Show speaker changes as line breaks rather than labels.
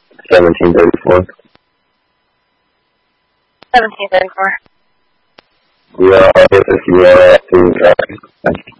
1734.
1734.
We are if you are asking. Thank you.